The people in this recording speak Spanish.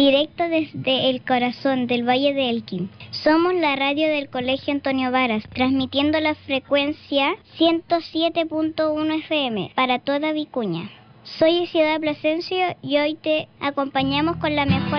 Directo desde el corazón del Valle de Elqui. Somos la radio del Colegio Antonio Varas, transmitiendo la frecuencia 107.1 FM para toda Vicuña. Soy Isidora Plasencia y hoy te acompañamos con la mejor